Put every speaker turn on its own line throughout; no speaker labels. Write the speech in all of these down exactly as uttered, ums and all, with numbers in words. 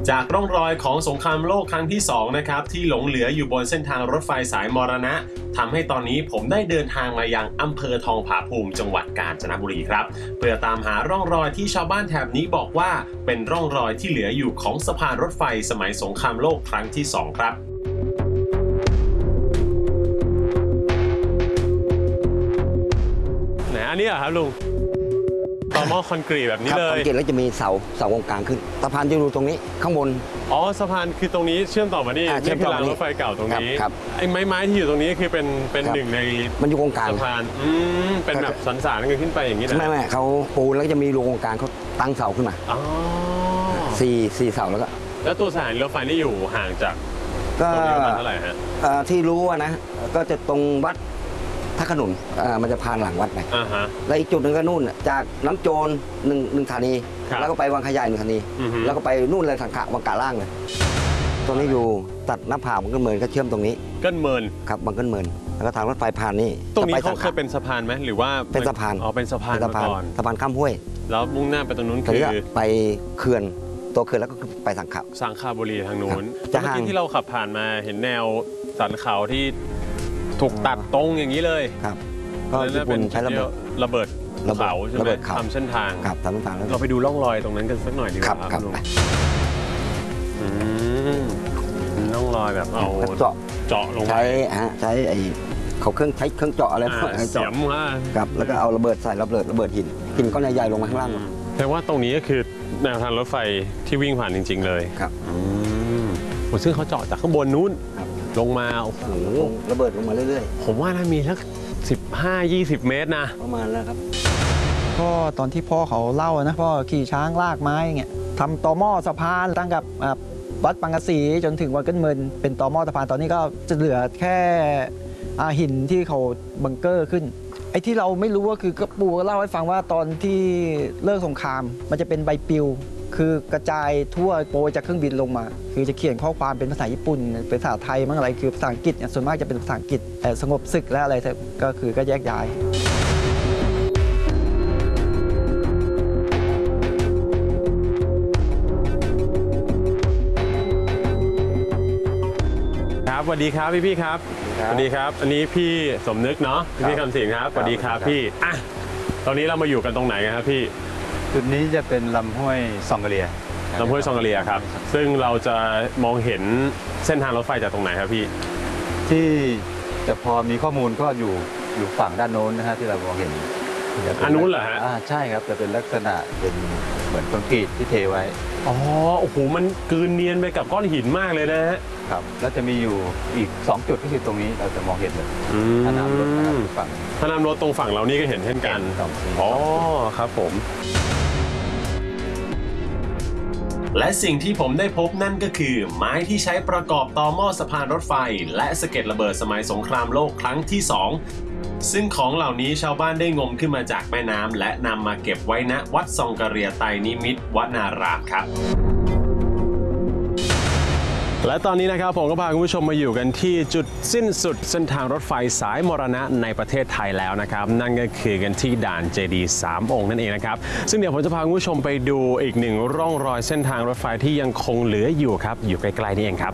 จากร่องรอยของสงครามโลกครั้งที่สองนะครับที่หลงเหลืออยู่บนเส้นทางรถไฟสายมรณะทำให้ตอนนี้ผมได้เดินทางมายังอำเภอทองผาภูมิจังหวัดกาญจนบุรีครับเพื่อตามหาร่องรอยที่ชาวบ้านแถบนี้บอกว่าเป็นร่องรอยที่เหลืออยู่ของสะพานรถไฟสมัยสงครามโลกครั้งที่สองครับไหนอันนี้เหรอครับลุงต่อหม้อคอนกรีตแบบนี้เลย
คอนกรีตแล้วจะมีเสาเสากลางขึ้นสะพานจะอยู่ตรงนี้ข้างบน
อ๋อสะพานคือตรงนี้เชื่อมต่อมานี่นี่คือรางรถไฟเก่าตรงนี้ไอ้ไม้ไม้ที่อยู่ตรงนี้คือเป็นเป็นหนึ่งใน
มันอยู่ตรงกลาง
สะพานอืมเป็นแบบสันสานกันขึ้นไปอย่างนี้นะ
ไม่ไม่เขาปูแล้วจะมีรูตรงกลางเขาตั้งเสาขึ้นมาอ๋อสี่สี่เสาแล้วก็
แล้วตัวสถานีรถไฟนี่อยู่ห่างจากตรงนี้ประมาณเท่าไหร่ฮะ
ที่รู้นะก็จะตรงวัดท่าขนุนมันจะผ่านหลังวัดไปแล้วอีกจุดหนึ่งก็นู่นจากน้ำโจรหนึ่งหนึ่งธานีแล้วก็ไปวังขยายหนึ่งธานีแล้วก็ไปนู่นเลยสังขะวังกะล่างเลยตรงนี้อยู่ตัดหน้าผาบังเกิลเมินก็เชื่อมตรงนี้
เกิลเมิน
ครับบังเกิลเมินแล้วก็ทางรถไฟผ่านนี่
ตรงนี้เขาเคยเป็นสะพานไหมหรือว่า
เป็นสะพาน
อ๋อเป็นสะพานมาก่อน
สะพานข้ามห้วย
แล้วมุ่งหน้าไปตรงนู้นคือ
ไปเขื่อนตัวเขื่อนแล้วก็ไปสังขะ
สังขบุรีทางนู้นเมื่อกี้ที่เราขับผ่านมาเห็นแนวสันเขาที่ถูกตัดตรงอย่างนี้เลย
ครับก็ญี่ปุ่นใช้ระเบิด
ระเบิดเขาใช่ไหมทำเส้นทาง
ครับทำเส้นทาง
เราไปดูร่องรอยตรงนั้นกันสักหน่อยดีกว่าครับร่องรอยแบบเอา
เจาะ
เจาะลง
ใช้ฮะใช้ไอ้เขาเครื่องใช้เครื่องเจาะอะไร
เสียมว่า
ครับแล้วก็เอาระเบิดใส่ระเบิดระเบิดหินหินก้อนใหญ่ๆลงมาข้างล่าง
แต่ว่าตรงนี้ก็คือแนวทางรถไฟที่วิ่งผ่านจริงๆเลย
ครับ
ซึ่งเขาเจาะจากข้างบนนู้นลงมาโอ้โห
ระเบิดลงมาเรื่อย
ๆผมว่าน่ามีสักสิบห้ายี่สิบเมตรนะ
ประมาณแล้วครับ
ก็ตอนที่พ่อเขาเล่านะพ่อขี่ช้างลากไม้เงี้ยทำต่อหม้อสะพานตั้งกับวัดปังกะสีจนถึงวัดเกิลเมินเป็นต่อหม้อสะพานตอนนี้ก็จะเหลือแค่หินที่เขาบังเกอร์ขึ้นไอ้ที่เราไม่รู้ก็คือกระปูเล่าให้ฟังว่าตอนที่เลิกสงครามมันจะเป็นใบปลิวคือกระจายทั่วโปรยจากเครื่องบินลงมาคือจะเขียนข้อความเป็นภาษาญี่ปุ่นเป็นภาษาไทยมั้งอะไรคือภาษาอังกฤษส่วนมากจะเป็นภาษาอังกฤษแต่สงบศึกและอะไรก็คือก็แยกย้าย
ครับสวัสดีครับพี่พี่ครับสวัสดีครับอันนี้พี่สมนึกเนาะพี่คำสิงห์ครับสวัสดีครับพี่อ่ะตอนนี้เรามาอยู่กันตรงไหนครับพี่
จุดนี้จะเป็นลำห้วยซองกะเลีย
ลำห้วยซองกะเลียครับซึ่งเราจะมองเห็นเส้นทางรถไฟจากตรงไหนครับพี่
ที่จะพอมีข้อมูลก็อยู่อยู่ฝั่งด้านโน้นนะฮะที่เรามองเห็น
อันนู้นเหรอฮะ
อ่าใช่ครับแต่เป็นลักษณะเป็นเหมือนคอนกรีตที่เทไว้
อ๋อโอ้โหมันกลืนเนียนไปกับก้อนหินมากเลยนะฮะ
ครับแล้วจะมีอยู่อีกสองจุดที่คือตรงนี้เราจะมองเห็นเลยถ้าน้ำรถฝั่ง
ถ้าน้ำรถตรงฝั่งเรานี่ก็เห็นเช่นกันอ๋อครับผมและสิ่งที่ผมได้พบนั่นก็คือไม้ที่ใช้ประกอบต่อหม้อสะพานรถไฟและสะเก็ดระเบิดสมัยสงครามโลกครั้งที่สองซึ่งของเหล่านี้ชาวบ้านได้งมขึ้นมาจากแม่น้ำและนำมาเก็บไว้ณวัดซองกะเรียไตรนิมิตรวนารามครับและตอนนี้นะครับผมก็พาคุณผู้ชมมาอยู่กันที่จุดสิ้นสุดเส้นทางรถไฟสายมรณะในประเทศไทยแล้วนะครับนั่นก็คือกันที่ด่านเจดีย์สามองค์นั่นเองนะครับซึ่งเดี๋ยวผมจะพาคุณผู้ชมไปดูอีกหนึ่งร่องรอยเส้นทางรถไฟที่ยังคงเหลืออยู่ครับอยู่ใกล้ๆนี่เองครับ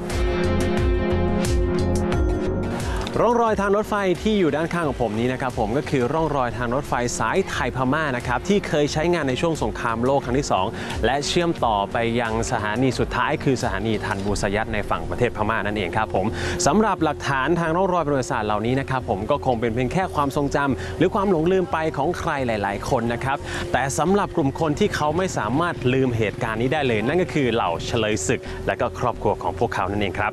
ร่องรอยทางรถไฟที่อยู่ด้านข้างของผมนี้นะครับผมก็คือร่องรอยทางรถไฟสายไทยพม่านะครับที่เคยใช้งานในช่วงสงครามโลกครั้งที่สองและเชื่อมต่อไปยังสถานีสุดท้ายคือสถานีทันบูสยัตในฝั่งประเทศพม่านั่นเองครับผมสำหรับหลักฐานทางร่องรอยประวัติศาสตร์เหล่านี้นะครับผมก็คงเป็นเพียงแค่ความทรงจำหรือความหลงลืมไปของใครหลายๆคนนะครับแต่สำหรับกลุ่มคนที่เขาไม่สามารถลืมเหตุการณ์นี้ได้เลยนั่นก็คือเหล่าเฉลยศึกและก็ครอบครัวของพวกเขานั่นเองครับ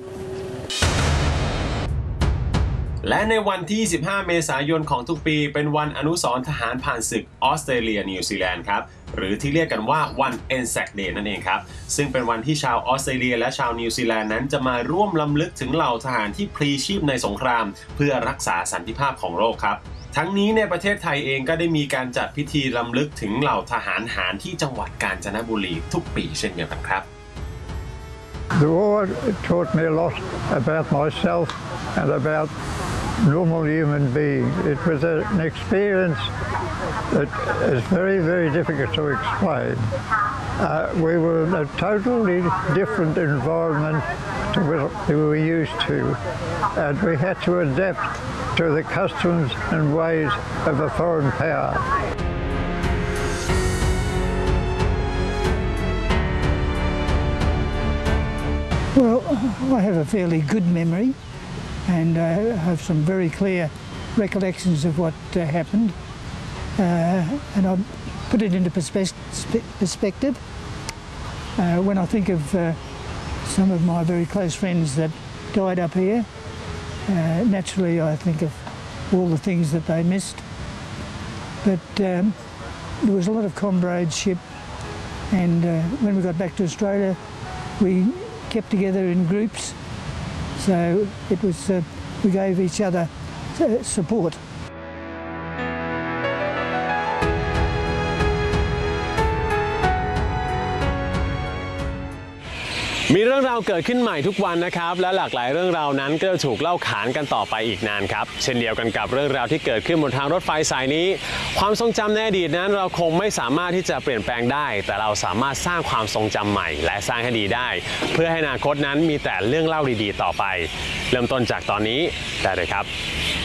และในวันที่ยี่สิบห้าเมษายนของทุกปีเป็นวันอนุสรณ์ทหารผ่านศึกออสเตรเลียนิวซีแลนด์ครับหรือที่เรียกกันว่าวัน Anzac Day นั่นเองครับซึ่งเป็นวันที่ชาวออสเตรเลียและชาวนิวซีแลนด์นั้นจะมาร่วมรำลึกถึงเหล่าทหารที่พลีชีพในสงครามเพื่อรักษาสันติภาพของโลกครับทั้งนี้ในประเทศไทยเองก็ได้มีการจัดพิธีรำลึกถึงเหล่าทหารหารที่จังหวัดกาญจนบุรีทุกปีเช่นเดียวกันครับ
The war taught me a lot about myself and about normal human being. It was an experience that is very, very difficult to explain. Uh, we were in a totally different environment to what we were used to, and we had to adapt to the customs and ways of a foreign power.
Well, I have a fairly good memory, and I have some very clear recollections of what uh, happened, uh, and I'll put it into perspe perspective. Uh, when I think of uh, some of my very close friends that died up here, uh, naturally I think of all the things that they missed. But um, there was a lot of comradeship, and uh, when we got back to Australia, we kept together in groups, so it was uh, we gave each other uh, support.
มีเรื่องราวเกิดขึ้นใหม่ทุกวันนะครับและหลากหลายเรื่องราวนั้นก็จะถูกเล่าขานกันต่อไปอีกนานครับเช่นเดียวกันกับเรื่องราวที่เกิดขึ้นบนทางรถไฟสายนี้ความทรงจำในอดีตนั้นเราคงไม่สามารถที่จะเปลี่ยนแปลงได้แต่เราสามารถสร้างความทรงจำใหม่และสร้างให้ดีได้เพื่อให้อนาคตนั้นมีแต่เรื่องเล่าดีๆต่อไปเริ่มต้นจากตอนนี้ได้เลยครับ